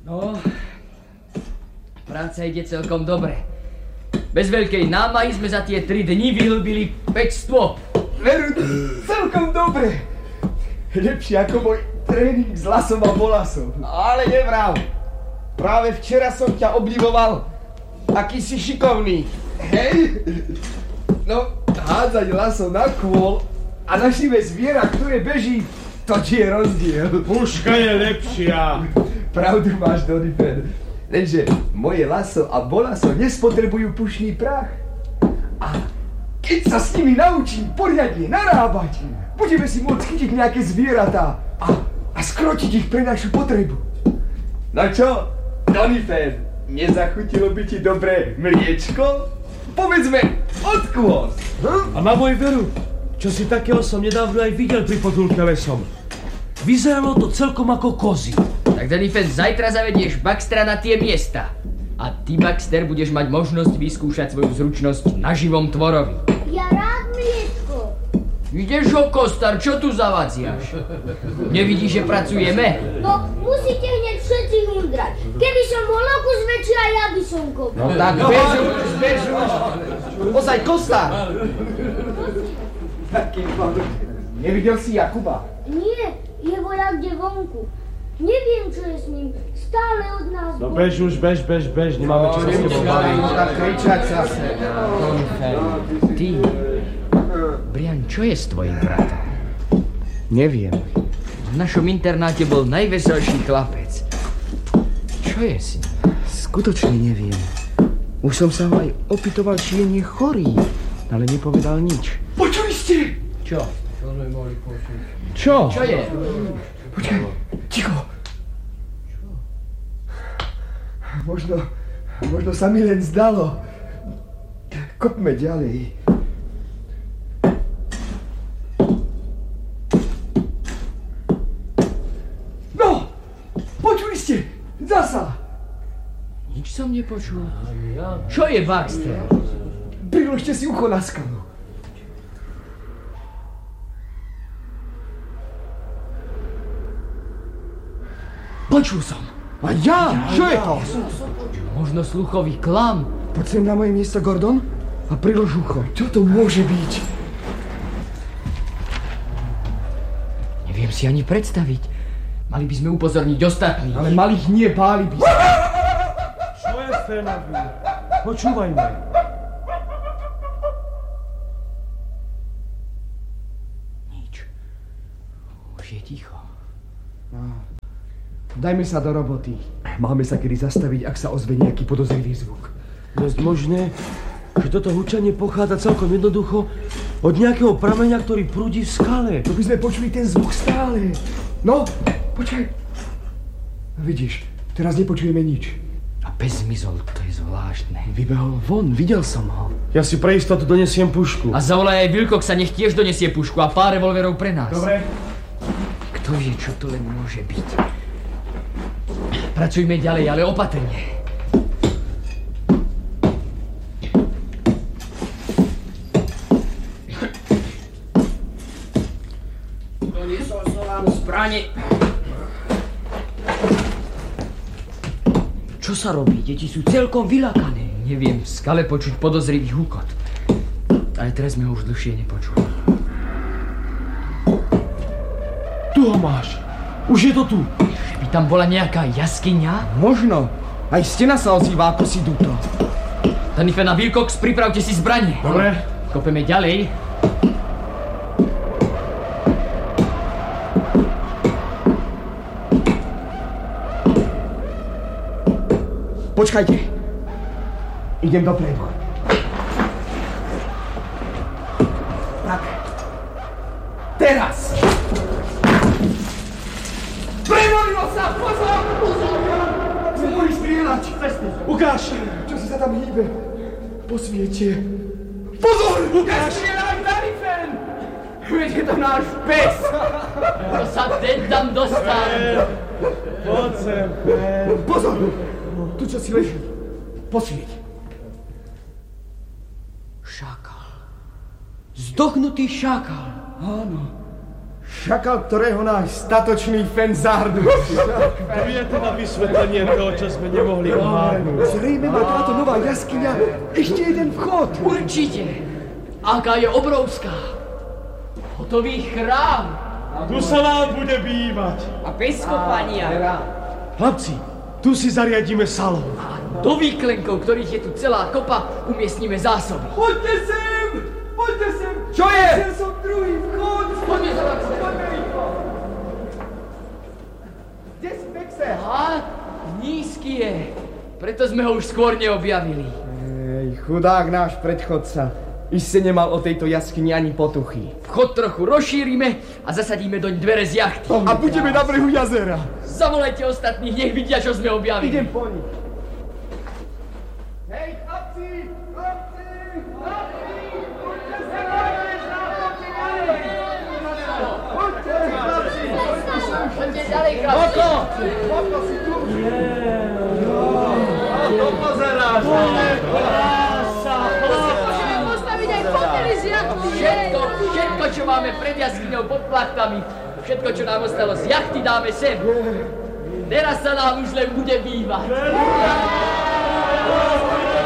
No, práca ide celkom dobre. Bez veľkej námahy sme za tie 3 dni vyhlbili 5 stôp. Veru, celkom dobre. Lepšie ako môj tréning s lasom a bolasom. Ale nevrav. Práve včera som ťa obdivoval. Aký si šikovný. Hej? No, hádzať lasom na kôl a na šivé zviera, ktoré beží, to je rozdiel. Puška je lepšia. Pravdu máš, Donifer. Lenže moje laso a bolaso nespotrebujú pušný prach. A keď sa s nimi naučím poriadne narábať, budeme si môcť chytiť nejaké zvieratá a skrotiť ich pre našu potrebu. No čo, Donifer, nezachutilo by ti dobré mliečko? Povedzme, odkôs. A na môj veru, čo si takého som nedávno aj videl pri potulke lesom. Vyzeralo to celkom ako kozy. Tak Donifer, zajtra zavedieš Baxtera na tie miesta. A ty, Baxter, budeš mať možnosť vyskúšať svoju zručnosť na živom tvorovi. Ja rád mliečko. Ideš ho, Kostar, čo tu zavadziaš? Nevidíš, že pracujeme? No, musíte hneď všetci hundrať. Keby som bol lokus väčší, aj ja by som kopol. No tak bež už. Ozaj, Kostar. Nevidel si Jakuba? Nie, je vojak kde vonku. Neviem, čo je s ním. Stále od nás No bež už, bež, nemáme čo s tebou baviť. Tak kričať zase. Ty, Brian, čo je s tvojim bratom? Neviem. V našom internáte bol najveselší chlapec. Čo je s ním? Skutočne neviem. Už som sa ho aj opýtoval, či je nie chorý, ale nepovedal nič. Počuli ste? Čo? Čo? Čo je? Počkaj, ticho. Možno sa mi len zdalo. Kopme ďalej. No! Počuli ste? Zasa! Nič som nepočul. Čo je, Baxter? Priložte si ucho na skalu. Počul som. A ja? Čo je to? Možno sluchový klam. Poď sem na moje miesto, Gordon, a prilož ucho. Čo to môže byť? Neviem si ani predstaviť. Mali by sme upozorniť ostatných. Ale malých nie, páli by sa. Čo je, Fenavi? Počúvajme. Nič. Už je ticho. Dajme sa do roboty. Máme sa kedy zastaviť, ak sa ozve nejaký podozrivý zvuk. Dosť možné, že toto hučanie pochádza celkom jednoducho od nejakého prameňa, ktorý prúdi v skale. To by sme počuli ten zvuk stále. No, počkaj. Vidíš, teraz nepočujeme nič. A bez zmizol, to je zvláštne. Vybehol von, videl som ho. Ja si pre istotu donesiem pušku. A zavolaj aj Wilcoxa, nech tiež donesie pušku a pár revolverov pre nás. Dobre. Kto vie, čo to len môže byť? Pracujme ďalej, ale opatrne. Doniesol som vám zbrane. Čo sa robí? Deti sú celkom vylakané. Neviem, v skale počuť podozrivý hukot. Ale teraz sme ho už dlhšie nepočuli. Tu ho máš. Už je to tu. By tam bola nejaká jaskyňa? Možno. Aj stena sa ozýva ako si duto. Donifer a Wilcox, pripravte si zbranie. Dobre. Kopeme ďalej. Počkajte. Idem dopredu. Tak. Teraz. Prevolilo sa! Pozor! Neboli strieľať! Ukáž! Čo si sa tam hýbe? Po sviete. Pozor! Ukáž! Nestrieľaj, Donifer! Veď je to náš pes! To sa ten tam dostal! Poď sem, Ben. Pozor! Tu, čo si leží. Posvieť. Šakal. Zdochnutý šakal. Áno. Šakal, ktorého náš statočný fen zahrnul. To je teda vysvetlenie toho, čo sme nemohli ohárnuť. Zrejme má táto nová jaskyňa ešte jeden vchod. Určite. Aká je obrovská. Hotový chrám. Tu sa nám bude bývať. A bez kopania. Chlapci, tu si zariadíme salón. A do výklenkov, ktorých je tu celá kopa, umiestnime zásoby. Poďte sem! Poďte sem! Čo je? Chcel som druhý vchod! Poďte sa vám sem. Kde si, Baxter? Aha, nízky je. Preto sme ho už skôr neobjavili. Chudák náš predchodca. Iste nemal o tejto jaskyni ani potuchy. Vchod trochu rozšírime a zasadíme doň dvere z jachty. A budeme na brehu jazera. Zavolajte ostatných, nech vidia, čo sme objavili. Idem po nich. Hej, chlapci! Chlapci! Poďte sem! Poďte ďalej, chlapci. Oko si tu! To pozeráš, Všetko, čo máme pred jaskyňou pod plachtami, všetko, čo nám ostalo z jachty, dáme sem. Teraz sa nám už len bude bývať.